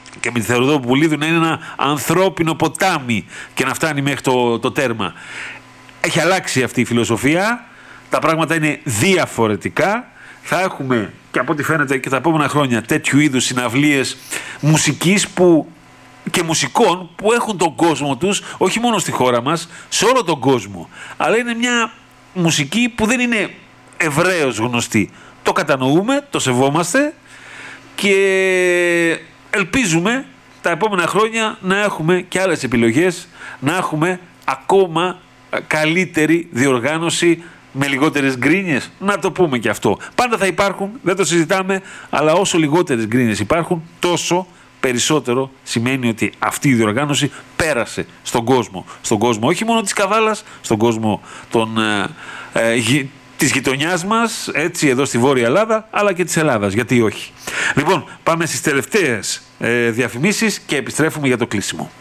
και με τη Θεοδωροπουλίδου να είναι ένα ανθρώπινο ποτάμι και να φτάνει μέχρι το τέρμα. Έχει αλλάξει αυτή η φιλοσοφία, τα πράγματα είναι διαφορετικά. Θα έχουμε και από ό,τι φαίνεται και τα επόμενα χρόνια τέτοιου είδους συναυλίες μουσικής και μουσικών που έχουν τον κόσμο τους, όχι μόνο στη χώρα μας, σε όλο τον κόσμο. Αλλά είναι μια μουσική που δεν είναι ευρέως γνωστή. Το κατανοούμε, το σεβόμαστε και ελπίζουμε τα επόμενα χρόνια να έχουμε και άλλες επιλογές, να έχουμε ακόμα καλύτερη διοργάνωση με λιγότερες γκρίνιες. Να το πούμε και αυτό. Πάντα θα υπάρχουν, δεν το συζητάμε, αλλά όσο λιγότερες γκρίνιες υπάρχουν, τόσο περισσότερο σημαίνει ότι αυτή η διοργάνωση πέρασε στον κόσμο. Στον κόσμο όχι μόνο της Καβάλας, στον κόσμο της γειτονιάς μας, έτσι εδώ στη Βόρεια Ελλάδα, αλλά και της Ελλάδας. Γιατί όχι. Λοιπόν, πάμε στις τελευταίες διαφημίσεις και επιστρέφουμε για το κλείσιμο.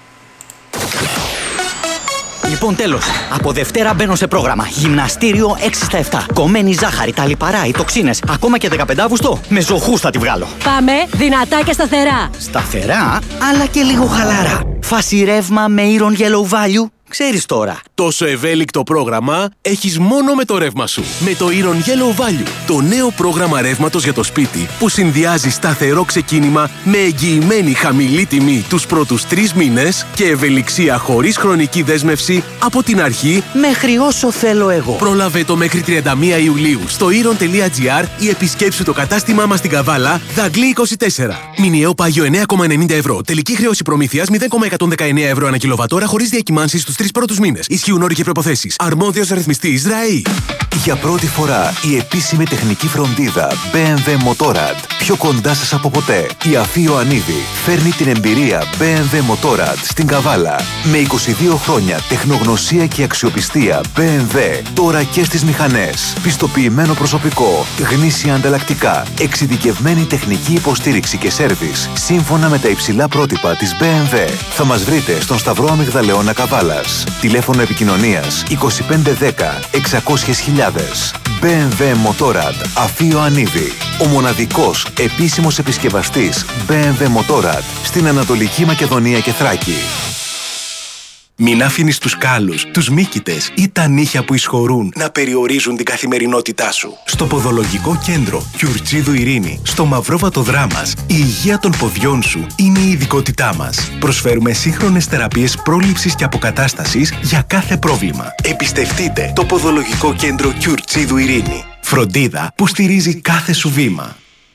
Λοιπόν, τέλος. Από Δευτέρα μπαίνω σε πρόγραμμα. Γυμναστήριο 6 στα 7. Κομμένη ζάχαρη, τα λιπαρά, οι τοξίνες. Ακόμα και 15 Αύγουστο. Με ζωχούς θα τη βγάλω. Πάμε δυνατά και σταθερά. Σταθερά, αλλά και λίγο χαλαρά. Φάση ρεύμα με Iron Yellow Value. Ξέρεις τώρα. Τόσο ευέλικτο πρόγραμμα έχεις μόνο με το ρεύμα σου. Με το Iron Yellow Value, το νέο πρόγραμμα ρεύματος για το σπίτι που συνδυάζει σταθερό ξεκίνημα με εγγυημένη χαμηλή τιμή τους πρώτους 3 μήνες και ευελιξία χωρίς χρονική δέσμευση από την αρχή μέχρι όσο θέλω εγώ. Πρόλαβε το μέχρι 31 Ιουλίου στο iron.gr ή επισκέψου το κατάστημά μας στην Καβάλα, Δαγκλή 24. Μηνιαίο πάγιο 9,90 ευρώ. Τελική χρέωση προμήθειας 0,119 ευρώ ανά κιλοβατόρα χωρίς διακυμάνσεις στους 3 πρώτους μήνες. Ισχύουν όροι και προϋποθέσεις. Αρμόδιος ρυθμιστής ΡΑΗ. Για πρώτη φορά η επίσημη τεχνική φροντίδα BMW Motorrad. Πιο κοντά σας από ποτέ. Η Αφή Ιωαννίδη φέρνει την εμπειρία BMW Motorrad στην Καβάλα. Με 22 χρόνια τεχνογνωσία και αξιοπιστία BMW. Τώρα και στις μηχανές. Πιστοποιημένο προσωπικό. Γνήσια ανταλλακτικά. Εξειδικευμένη τεχνική υποστήριξη και σέρβις. Σύμφωνα με τα υψηλά πρότυπα της BMW. Θα μας βρείτε στον Σταυρό Αμυγδαλεώνα Καβάλας. Τηλέφωνο επικοινωνίας 2510 600.000. BMW Motorrad Αφή Ιωαννίδη. Ο μοναδικός επίσημος επισκευαστής BMW Motorrad στην Ανατολική Μακεδονία και Θράκη. Μην άφηνεις τους κάλους, τους μύκητες ή τα νύχια που εισχωρούν να περιορίζουν την καθημερινότητά σου. Στο Ποδολογικό Κέντρο Κιουρτσίδου Ειρήνη, στο Μαυρόβατο Δράμας, η υγεία των ποδιών σου είναι η ειδικότητά μας. Προσφέρουμε σύγχρονες θεραπείες πρόληψης και αποκατάστασης για κάθε πρόβλημα. Εμπιστευτείτε το Ποδολογικό Κέντρο Κιουρτσίδου Ειρήνη. Φροντίδα που στηρίζει κάθε σου βήμα.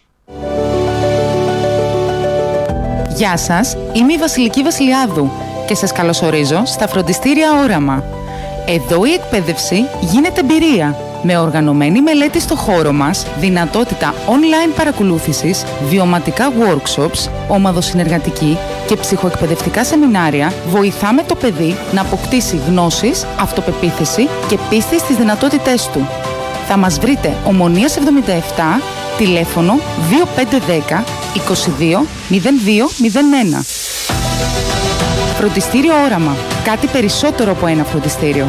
Γεια σας, είμαι η Βασιλική Βασιλιάδου και σας καλωσορίζω στα φροντιστήρια Όραμα. Εδώ η εκπαίδευση γίνεται εμπειρία, με οργανωμένη μελέτη στο χώρο μας, δυνατότητα online παρακολούθησης, βιωματικά workshops, ομαδοσυνεργατική και ψυχοεκπαιδευτικά σεμινάρια, βοηθάμε το παιδί να αποκτήσει γνώσεις, αυτοπεποίθηση και πίστη στις δυνατότητές του. Θα μας βρείτε Ομονίας 77, τηλέφωνο 2510 22 0201. Φροντιστήριο Όραμα. Κάτι περισσότερο από ένα φροντιστήριο.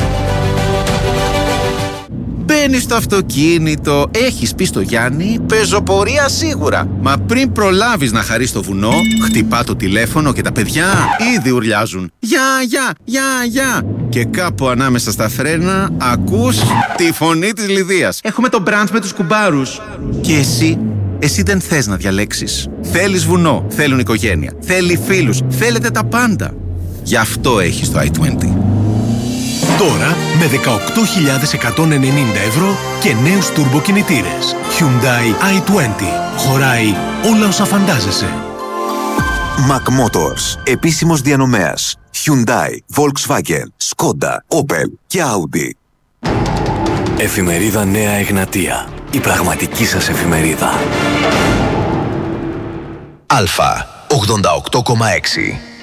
Μπαίνεις στο αυτοκίνητο, έχεις πει στο Γιάννη, πεζοπορία σίγουρα. Μα πριν προλάβεις να χαρείς το βουνό, χτυπά το τηλέφωνο και τα παιδιά ήδη ουρλιάζουν. Γεια. Και κάπου ανάμεσα στα φρένα ακούς τη φωνή της Λιδίας. Έχουμε το μπραντς με τους κουμπάρους. Και εσύ δεν θες να διαλέξεις. Θέλεις βουνό, θέλουν οικογένεια, θέλει φίλους, θέλετε τα πάντα. Γι' αυτό έχεις το i20. Τώρα με 18.190 ευρώ και νέους τουρμποκινητήρες. Hyundai i20. Χωράει όλα όσα φαντάζεσαι. Mac Motors. Επίσημος διανομέας. Hyundai, Volkswagen, Skoda, Opel και Audi. Εφημερίδα Νέα Εγνατία. Η πραγματική σας εφημερίδα. Αλφα 88,6.